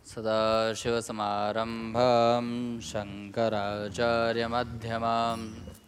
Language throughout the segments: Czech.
सदाशिवसमारम्भां शङ्कराचार्यमध्यमाम्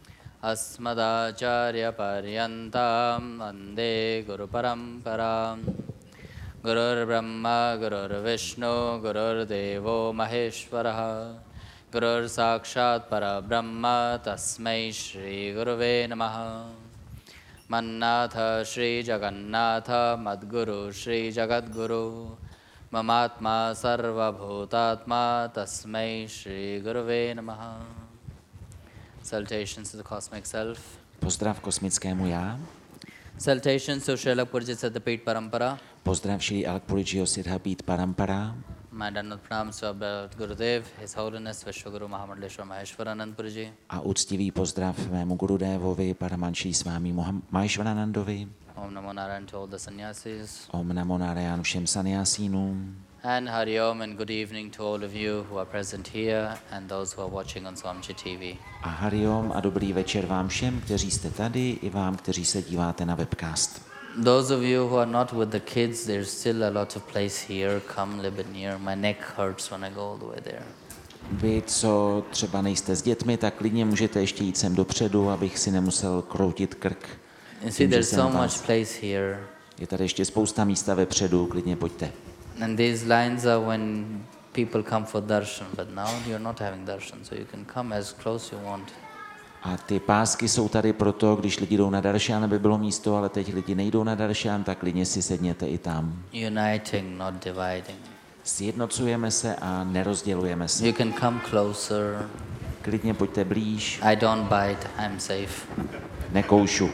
अस्मदाचार्यपर्यन्तां वन्दे गुरुपरम्परां गुरुर्ब्रह्मा गुरुर्विष्णु गुरुर्देवो महेश्वरः गुरुर्साक्षात् परब्रह्म तस्मै श्रीगुरुवे नमः। मन्नाथ श्रीजगन्नाथ मद्गुरु श्रीजगद्गुरु ममात्मा सर्वभूतात्मा तस्मै श्रीगुरुवे नमः। Salutations to the cosmic self. Pozdrav kosmickému já. Salutations to Srila Purjit Siddhapit Parampara. Pozdrav Shri Alakpurijiho Siddhapit Parampara. My Dandavat Pranams to Abhay Gurudev, His Holiness Vishwaguru Mahamandaleshwar Maheshwaranand Purji. A úctivý pozdrav mému Gurudevovi, Paramanší svámi Maheshwaranandovi. Om Namo Narayan to all the sannyasis. Om Namo Narayan všem sannyasínům. And Hari Om and good evening to all of you who are present here and those who are watching on Swamiji TV. A Hari Om a dobrý večer vám všem, kteří jste tady, i vám, kteří se díváte na webcast. Those of you who are not with the kids, there's still a lot of place here. Come a little bit near. My neck hurts when I go all the way there. Vy, co třeba nejste s dětmi, tak klidně můžete ještě jít sem dopředu, abych si nemusel kroutit krk. You see, there's so much place here. Je tady ještě spousta místa vepředu, klidně pojďte. And these lines are when people come for darshan, but now you're not having darshan, so you can come as close you want. A ty pásky jsou tady proto, když lidi jdou na daršán, aby bylo místo, ale teď lidi nejdou na daršán, tak klidně si sedněte i tam. Uniting, not dividing. Sjednocujeme se a nerozdělujeme se. You can come closer. Klidně pojďte blíž. I don't bite, I'm safe. Nekoušu.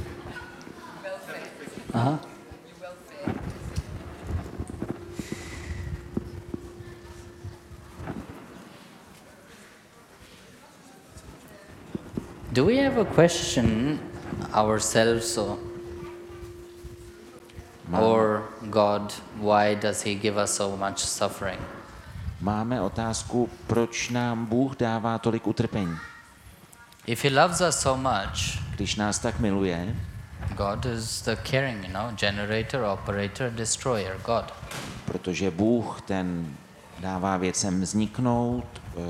Uh-huh. Do we ever question ourselves or God, why does He give us so much suffering? Máme otázku, proč nám Bůh dává tolik utrpení. If He loves us so much, Když nás tak miluje, God is the caring, generator, operator, destroyer, God. protože Bůh ten dává věcem vzniknout,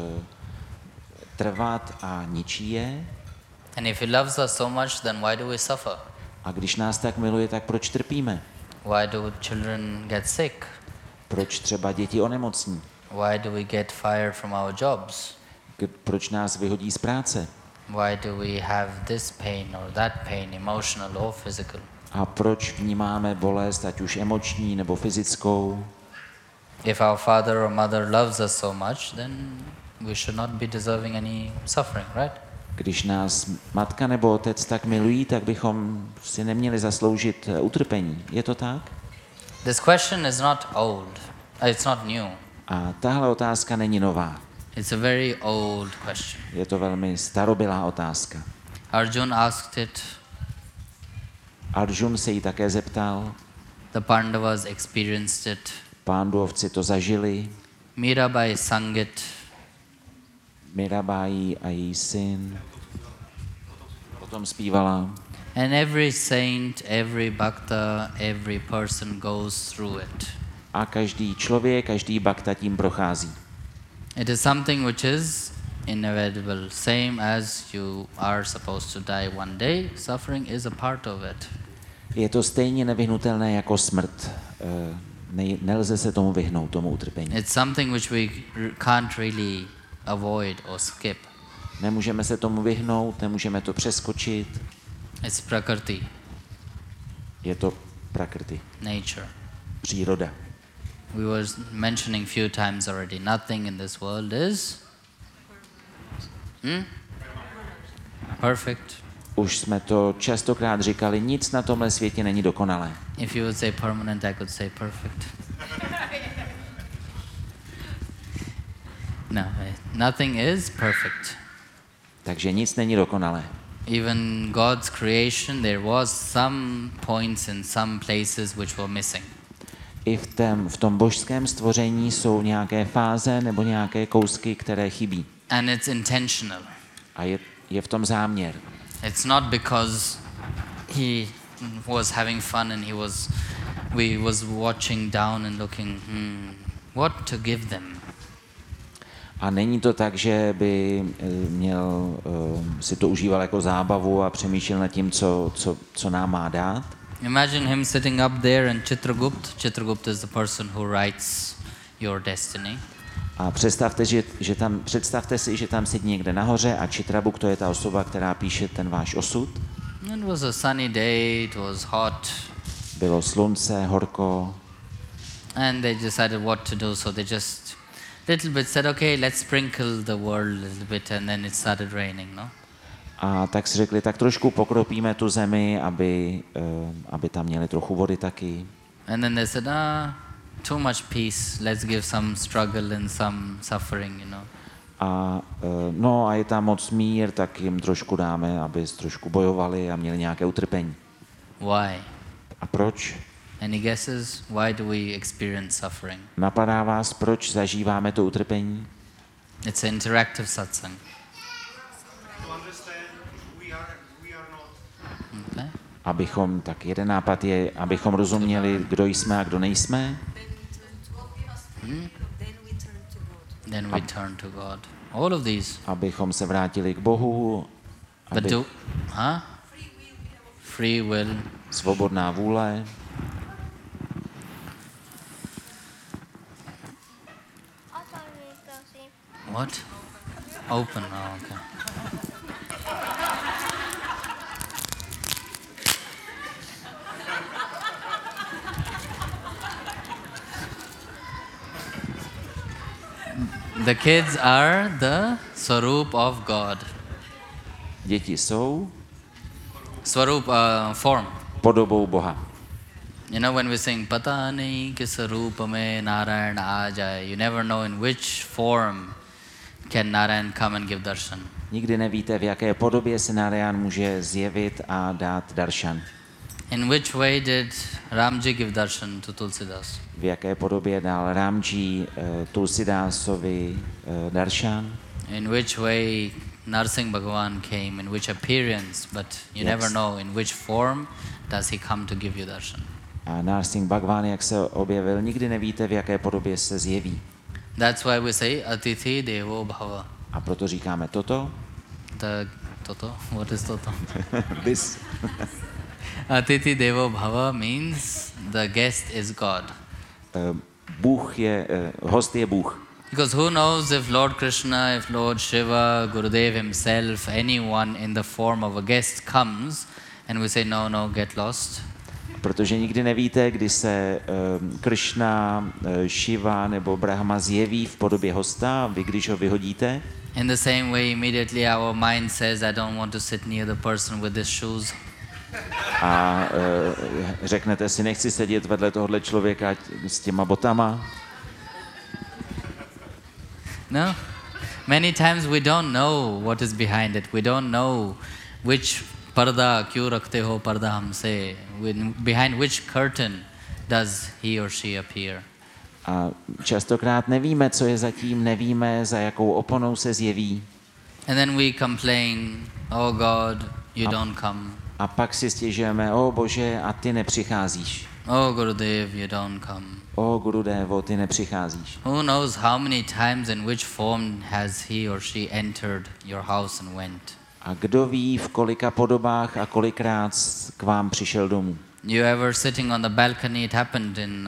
trvat a ničí je. And if He loves us so much, then why do we suffer? A když nás tak miluje, tak proč trpíme? Why do children get sick? Proč třeba děti onemocní? Why do we get fired from our jobs? Proč nás vyhodí z práce? Why do we have this pain or that pain, emotional or physical? A proč vnímáme bolest, ať už emoční nebo fyzickou? If our father or mother loves us so much, then we should not be deserving any suffering, right? Když nás matka nebo otec tak milují, tak bychom si neměli zasloužit utrpení. Je to tak? This question is not old. It's not new. A tahle otázka není nová. It's a very old question. Je to velmi starobylá otázka. Arjun asked it. Arjun se jí také zeptal. The Pandavas experienced it. Pándovci to zažili. Mirabai sang it. Mirabai a její syn potom zpívala. And every saint, every bhakta, every person goes through it. A každý člověk, každý bhakta tím prochází. It is something which is inevitable, same as you are supposed to die one day. Suffering is a part of it. Je to stejně nevyhnutelné jako smrt. Nelze se tomu vyhnout, tomu utrpení. It's something which we can't really avoid or skip. Nemůžeme se tomu vyhnout, nemůžeme to přeskočit. It's prakrti. Je to prakrti. Nature. Příroda. We were mentioning few times already, nothing in this world is perfect. Už jsme to častokrát říkali, nic na tomhle světě není dokonalé. If you would say permanent, I could say perfect. No, nothing is perfect. Takže nic není dokonalé. Even God's creation, there was some points in some places which were missing. I v tom božském stvoření jsou nějaké fáze nebo nějaké kousky, které chybí. And it's intentional. A je v tom záměr. It's not because he was having fun and we was watching down and looking, what to give them. A není to tak, že by měl si to užíval jako zábavu a přemýšlel nad tím, co nám má dát. Imagine him sitting up there in Chitragupt. Chitragupt is the person who writes your destiny. A představte si, že tam sedí někde nahoře a Chitragupt to je ta osoba, která píše ten váš osud. It was a sunny day, it was hot. Bylo slunce, horko. And they decided what to do, so they just little bit said, okay, let's sprinkle the world a little bit, and then it started raining, no? A tak si řekli, tak trošku pokropíme tu zemi, aby tam měli trochu vody taky. And then they said, too much peace, let's give some struggle and some suffering, you know. A je tam moc mír, tak jim trošku dáme, aby trošku bojovali a měli nějaké utrpení. Why? A proč? Any guesses? Why do we experience suffering? Napadá vás, proč zažíváme to utrpení? It's an interactive satsang. Okay. Abychom, tak jeden nápad je, abychom rozuměli, kdo jsme a kdo nejsme. Then we turn to God. All of these. Abychom se vrátili k Bohu. Free will. Svobodná vůle. What? Open. Oh, okay. The kids are the Swarup of God. Děti jsou Swarup, form. podobou Boha. You know, when we sing Pata nahi kis roop mein Narayan aa jaye, you never know in which form can Narayan come and give darshan. Nikdy nevíte, v jaké podobě se Narayan může zjevit a dát darshan. In which way did Ramji give darshan to Tulsidas? V jaké podobě dal Ramji Tulsidasovi darshan? In which way Narsingh Bhagavan came, in which appearance, but you never know in which form does he come to give you darshan. A Narsingh Bhagavan, jak se objevil, nikdy nevíte, v jaké podobě se zjeví. That's why we say Atithi Devo Bhava. A proto říkáme toto. Toto? What is toto? This. Atithi Devo Bhava means the guest is God. Host je Bůh. Because who knows if Lord Krishna, if Lord Shiva, Gurudev himself, anyone in the form of a guest comes and we say no, get lost. Protože nikdy nevíte, kdy se Krishna, Shiva nebo Brahma zjeví v podobě hosta, vy když ho vyhodíte. In the same way, immediately our mind says, I don't want to sit near the person with his shoes. A řeknete si, nechci sedět vedle tohohle člověka s těma botama. No? Many times we don't know what is behind it. We don't know which parda, kyun rakhte ho parda humse, behind which curtain does he or she appear. A častokrát nevíme, co je zatím, nevíme, za jakou oponou se zjeví. And then we complain, oh God, you don't come. A pak si stěžujeme, o Bože, a ty nepřicházíš. Oh Gurudev, you don't come. O Gurudevo, ty nepřicházíš. Who knows how many times in which form has he or she entered your house and went. A kdo ví, v kolika podobách a kolikrát k vám přišel domů. You ever sitting on the balcony, it happened in,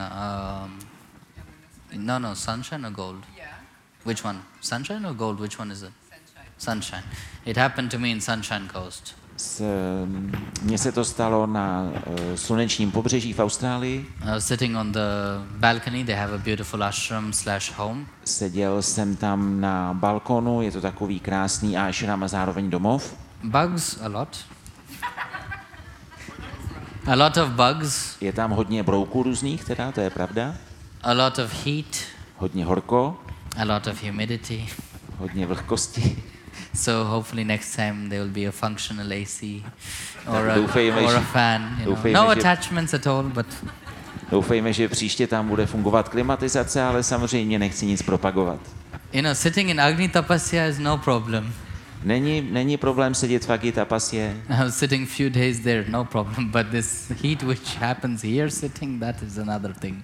Sunshine or Gold? Yeah. Which one? Sunshine or Gold? Which one is it? Sunshine. It happened to me in Sunshine Coast. Mně se to stalo na slunečním pobřeží v Austrálii. Sitting on the balcony, they have a beautiful ashram / home. Seděl jsem tam na balkonu, je to takový krásný ashram a zároveň domov. Bugs, a lot. A lot of bugs. Je tam hodně brouků různých, teda, to je pravda. A lot of heat. Hodně horko. A lot of humidity. Hodně vlhkosti. So hopefully next time there will be a functional AC or a fan. You know. No attachments at all, but... Doufejme, že příště tam bude fungovat klimatizace, ale samozřejmě nechci nic propagovat. You know, sitting in Agni Tapasya is no problem. Není problém sedět v Agni Tapasya. Sitting few days there, no problem. But this heat which happens here sitting, that is another thing.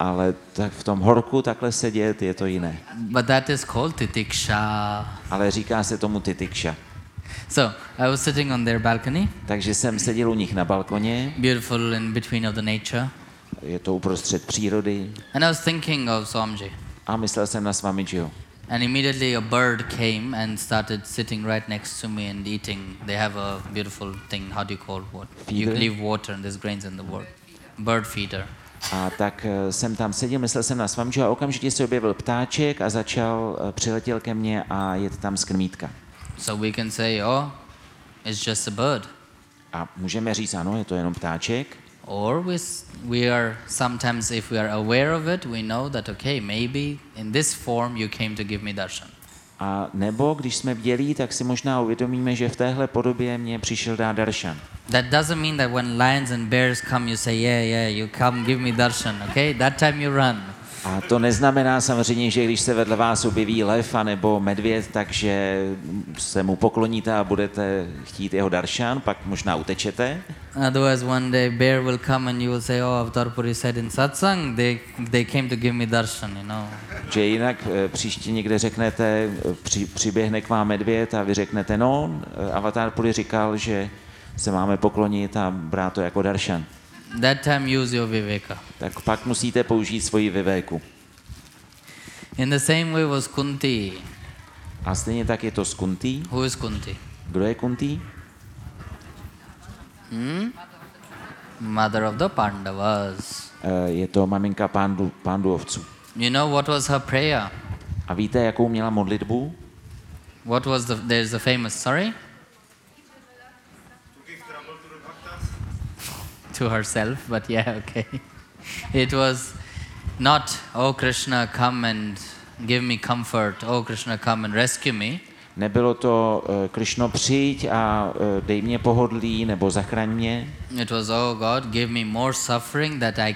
ale tak v tom horku takhle sedět je to jiné. But that is called titiksha. Ale říká se tomu titikša. So I was sitting on their balcony, Takže jsem seděl u nich na balkoně, beautiful in between of the nature, je to uprostřed přírody, and I was thinking of Swamiji. a myslel jsem na Swamijiho. And immediately a bird came and started sitting right next to me and eating. They have a beautiful thing. How do you call what? You Feeder? leave water and there's grains in the water. Bird feeder. A tak jsem tam seděl, myslel jsem na Swamijiho a okamžitě se objevil ptáček a přiletěl ke mně a jet tam z krmítka. So we can say, oh, it's just a bird. A můžeme říct, ano, je to jenom ptáček. Or we are sometimes, if we are aware of it, we know that, okay, maybe in this form you came to give me darshan. A nebo když jsme bdělí, tak si možná uvědomíme, že v téhle podobě mě přišel dát darshan. That doesn't mean that when lions and bears come, you say, yeah, you come give me darshan, okay? That time you run. A to neznamená samozřejmě, že když se vedle vás objeví lev nebo medvěd, takže se mu pokloníte a budete chtít jeho darshan, pak možná utečete. Otherwise, one day bear will come and you will say, "Oh, Avatar Puri said in satsang, they came to give me darshan," you know. Že jinak příště někde řeknete, přiběhne k vám medvěd a vy řeknete, no, Avatar Puri říkal, že se máme poklonit a brát to jako darshan. That time use your viveka. Tak pak musíte použít svoji vivéku. In the same way was Kunti. A stejně tak je to s Kuntý. Who is Kunti? Kdo je Kuntý? Mother of the Pandavas. Je to maminka Pánduvovců. You know what was her prayer? A víte, jakou měla modlitbu? What was there's the famous, sorry? To herself, but yeah, okay. It was not, oh Krishna, come and give me comfort. Oh Krishna, come and rescue me. Nebylo to Krišno, přijď a dej mě pohodlí nebo zachraň mě. It was, oh God, give me more suffering that I